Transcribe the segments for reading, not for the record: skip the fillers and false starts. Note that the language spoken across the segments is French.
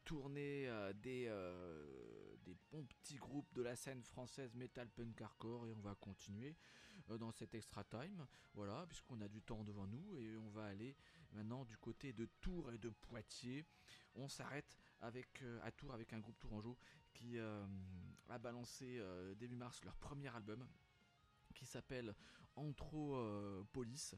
tournée des bons petits groupes de la scène française metal punk hardcore, et on va continuer dans cet extra time, voilà, puisqu'on a du temps devant nous, et on va aller maintenant du côté de Tours et de Poitiers. On s'arrête à Tours avec un groupe tourangeau qui a balancé début mars leur premier album qui s'appelle Anthropolis,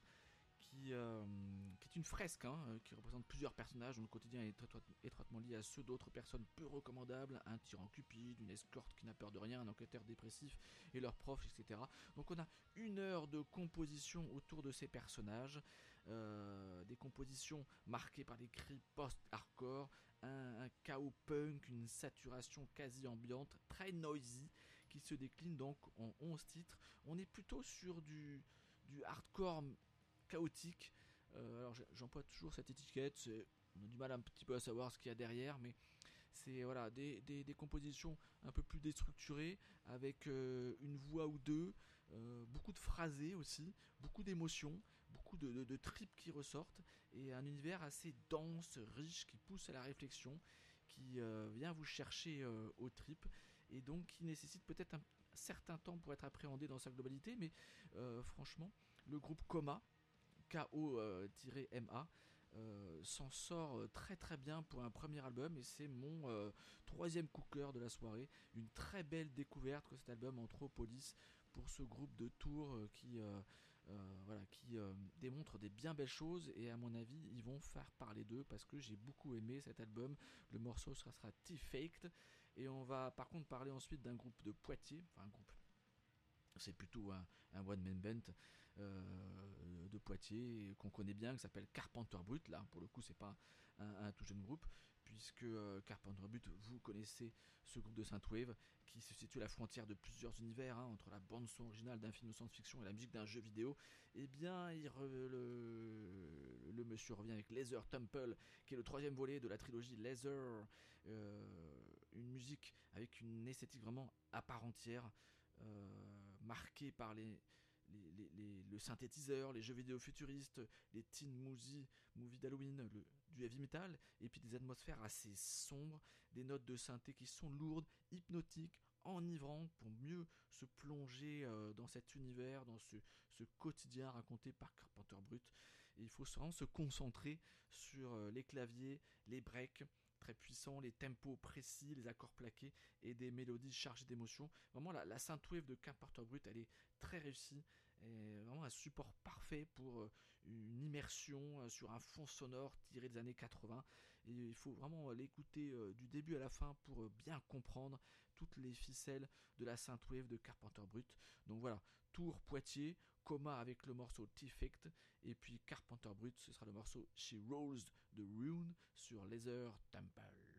qui est une fresque qui représente plusieurs personnages dont le quotidien est étroitement lié à ceux d'autres personnes peu recommandables, un tyran cupide, une escorte qui n'a peur de rien, un enquêteur dépressif et leurs profs, etc. Donc on a 1 heure de composition autour de ces personnages, des compositions marquées par des cris post-hardcore, un chaos punk, une saturation quasi ambiante, très noisy, qui se décline donc en 11 titres. On est plutôt sur du hardcore chaotique. Alors j'emploie toujours cette étiquette, on a du mal un petit peu à savoir ce qu'il y a derrière, mais c'est voilà, des compositions un peu plus déstructurées, avec une voix ou deux, beaucoup de phrasés aussi, beaucoup d'émotions, beaucoup de tripes qui ressortent, et un univers assez dense, riche, qui pousse à la réflexion, qui vient vous chercher aux tripes, et donc qui nécessite peut-être un certain temps pour être appréhendé dans sa globalité, mais franchement, le groupe Coma, K-O-M-A, s'en sort très très bien pour un premier album, et c'est mon troisième coup de cœur de la soirée. Une très belle découverte que cet album Anthropolis pour ce groupe de Tours qui démontre des bien belles choses, et à mon avis ils vont faire parler d'eux parce que j'ai beaucoup aimé cet album. Le morceau sera T-Faked, et on va par contre parler ensuite d'un groupe de Poitiers, enfin un groupe, c'est plutôt un one-man band de Poitiers qu'on connaît bien, qui s'appelle Carpenter Brut. Là, pour le coup, c'est pas un tout jeune groupe, puisque Carpenter Brut, vous connaissez ce groupe de synthwave qui se situe à la frontière de plusieurs univers, entre la bande-son originale d'un film de science-fiction et la musique d'un jeu vidéo. Eh bien, le monsieur revient avec Laser Temple, qui est le troisième volet de la trilogie Laser. Une musique avec une esthétique vraiment à part entière, marqué par le synthétiseur, les jeux vidéo futuristes, les teen movies d'Halloween, du heavy metal, et puis des atmosphères assez sombres, des notes de synthé qui sont lourdes, hypnotiques, enivrantes, pour mieux se plonger dans cet univers, dans ce quotidien raconté par Carpenter Brut. Et il faut vraiment se concentrer sur les claviers, les breaks très puissants, les tempos précis, les accords plaqués et des mélodies chargées d'émotions. Vraiment, la synthwave de Carpenter Brut, elle est très réussie, et vraiment un support parfait pour une immersion sur un fond sonore tiré des années 80. Et il faut vraiment l'écouter du début à la fin pour bien comprendre toutes les ficelles de la synthwave de Carpenter Brut. Donc voilà, Tours, Poitiers, Coma avec le morceau T-Faked, et puis Carpenter Brut, ce sera le morceau She Rolls the Rune sur Laser Temple.